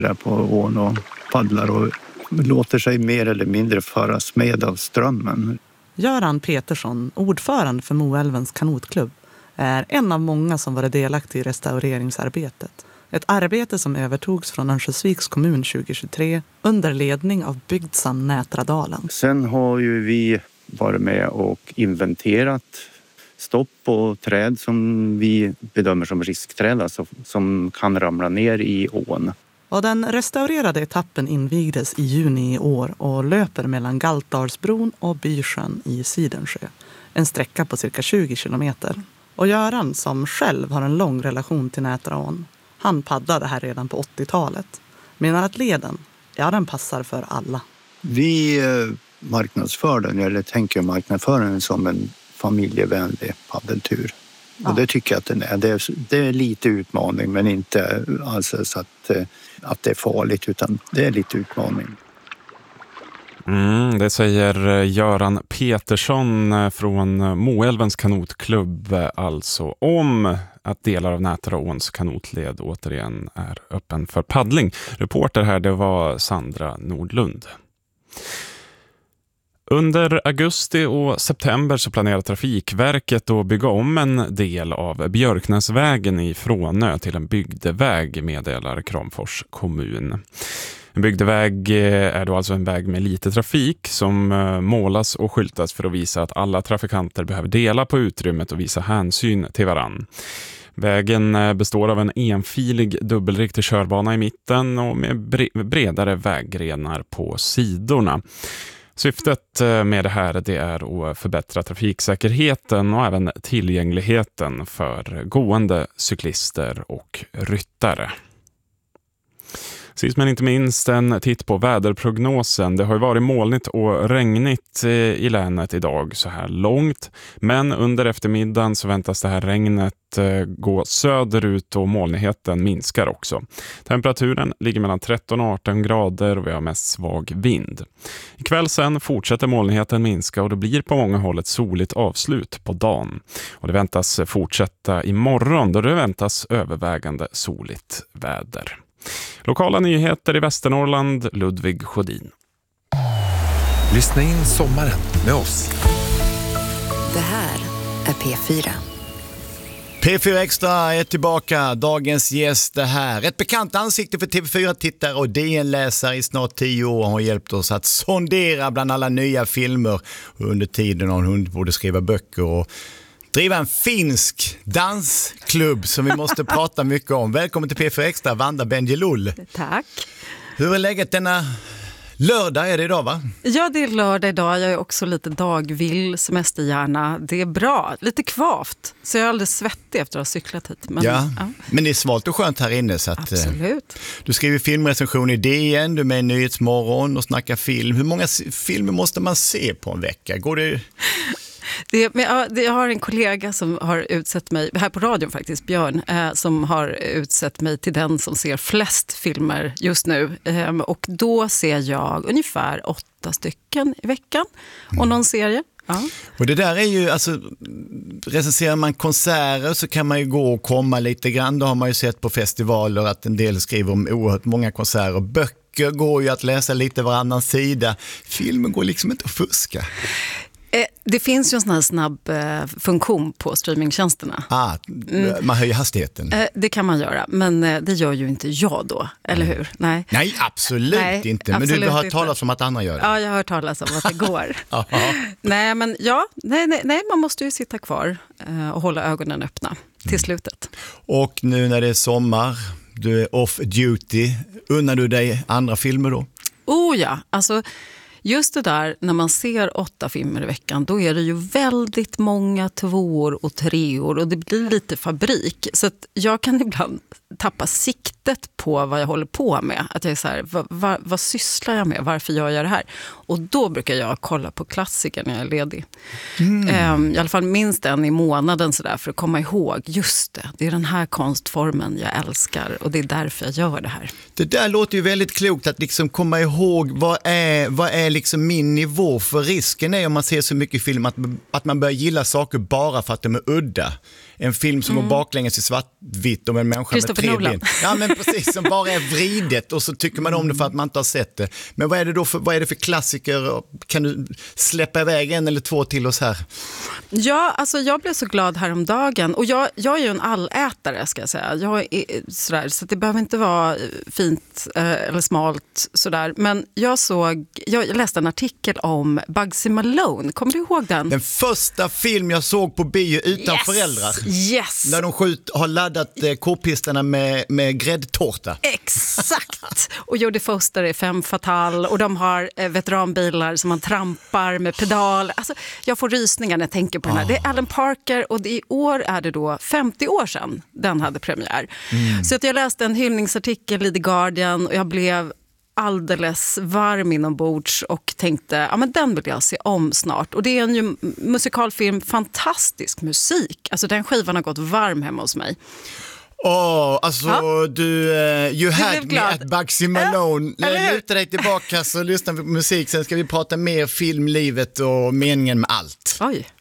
där på ån och paddlar och låter sig mer eller mindre föras med av strömmen. Göran Petersson, ordförande för Moälvens kanotklubb, är en av många som varit delaktig i restaureringsarbetet. Ett arbete som övertogs från Örnsköldsviks kommun 2023 under ledning av Bygdsam Nätradalen. Sen har ju vi varit med och inventerat stopp på träd som vi bedömer som riskträd, alltså som kan ramla ner i ån. Och den restaurerade etappen invigdes i juni i år och löper mellan Galtdalsbron och Bysjön i Sidensjö. En sträcka på cirka 20 kilometer. Och Göran, som själv har en lång relation till Nätraån, han paddlade här redan på 80-talet. Menar att leden, den passar för alla. Vi marknadsför den, eller tänker marknadsföra den som en familjevänlig paddeltur. Ja. Och det tycker jag att den är. Det är lite utmaning, men inte alltså så att det är farligt, utan det är lite utmaning. Det säger Göran Petersson från Moälvens kanotklubb, alltså om att delar av Nätraåns kanotled återigen är öppen för paddling. Reporter här, det var Sandra Nordlund. Under augusti och september så planerar Trafikverket att bygga om en del av Björknäsvägen i Frånö till en bygdeväg, meddelar Kramfors kommun. En bygdeväg är då alltså en väg med lite trafik som målas och skyltas för att visa att alla trafikanter behöver dela på utrymmet och visa hänsyn till varann. Vägen består av en enfilig dubbelriktig körbana i mitten och med bredare väggrenar på sidorna. Syftet med det här, det är att förbättra trafiksäkerheten och även tillgängligheten för gående, cyklister och ryttare. Sist men inte minst en titt på väderprognosen. Det har ju varit molnigt och regnigt i länet idag så här långt. Men under eftermiddagen så väntas det här regnet gå söderut och molnigheten minskar också. Temperaturen ligger mellan 13 och 18 grader och vi har mest svag vind. Ikväll sen fortsätter molnigheten minska och det blir på många håll ett soligt avslut på dagen. Och det väntas fortsätta imorgon då det väntas övervägande soligt väder. Lokala nyheter i Västernorrland, Ludvig Sjödin. Lyssna in sommaren med oss. Det här är P4. P4 Extra är tillbaka. Dagens gäst är här. Ett bekant ansikte för TV4-tittare och DN-läsare i snart 10 år har hjälpt oss att sondera bland alla nya filmer. Under tiden har hon borde skriva böcker och driva en finsk dansklubb som vi måste prata mycket om. Välkommen till P4 Extra, Vanda Benjeloul. Tack. Hur är läget denna lördag? Är det idag, va? Ja, det är lördag idag. Jag är också lite dagvill, semesterhjärna. Det är bra. Lite kvavt. Så jag är alldeles svettig efter att ha cyklat hit. Men, ja. Men det är svalt och skönt här inne. Så att, absolut. Du skriver filmrecension i DN, du är med i Nyhetsmorgon och snackar film. Hur många filmer måste man se på en vecka? Går det... Jag har en kollega som har utsett mig, här på radion faktiskt, Björn, som har utsett mig till den som ser flest filmer just nu. Och då ser jag ungefär 8 stycken i veckan och någon serie. Ja. Och det där är ju, alltså, recenserar man konserter så kan man ju gå och komma lite grann. Då har man ju sett på festivaler att en del skriver om oerhört många konserter. Böcker går ju att läsa lite varannan sida. Filmen går liksom inte att fuska. Det finns ju en sån här snabb funktion på streamingtjänsterna. Man höjer hastigheten. Det kan man göra, men det gör ju inte jag då, eller hur? Nej, absolut inte. Men du har hört talas om att andra gör det. Ja, jag har hört talas om att det går. Nej, men nej, man måste ju sitta kvar och hålla ögonen öppna till slutet. Och nu när det är sommar, du är off duty, unnar du dig andra filmer då? Oh ja, alltså... Just det där, när man ser 8 filmer i veckan, då är det ju väldigt många 2:or och 3:or och det blir lite fabrik. Så att jag kan ibland tappa siktet på vad jag håller på med. Att jag är så här, vad sysslar jag med? Varför gör jag det här? Och då brukar jag kolla på klassiker när jag är ledig. I alla fall minst en i månaden så där, för att komma ihåg, just det är den här konstformen jag älskar och det är därför jag gör det här. Det där låter ju väldigt klokt, att liksom komma ihåg vad är liksom min nivå, för risken är om man ser så mycket film att man börjar gilla saker bara för att de är udda. en film som går baklänges i svartvitt om en människa med 3 ben. Ja, men precis, som bara är vridet och så tycker man om det för att man inte har sett det. Men vad är det då vad är det för klassiker? Kan du släppa iväg 1 eller 2 till oss här? Ja, alltså jag blev så glad häromdagen. Och jag är ju en allätare, ska jag säga. Jag är sådär, så det behöver inte vara fint eller smalt sådär. Men jag läste en artikel om Bugsy Malone. Kommer du ihåg den? Den första film jag såg på bio utan föräldrar. Yes! När de har laddat k-pistarna med gräddtårta. Exakt! Och Jodie Foster är femme fatale och de har veteranbilar som man trampar med pedal. Alltså, jag får rysningar när jag tänker på den här. Det är Alan Parker och i år är det då 50 år sedan den hade premiär. Så att jag läste en hyllningsartikel i The Guardian och jag blev alldeles varm inombords och tänkte, ja men den vill jag se om snart. Och det är en musikalfilm, fantastisk musik. Alltså den skivan har gått varm hemma hos mig. You had me at Bugsy Malone. Luta dig tillbaka så lyssnar vi på musik. Sen ska vi prata mer film, livet och meningen med allt. Oj.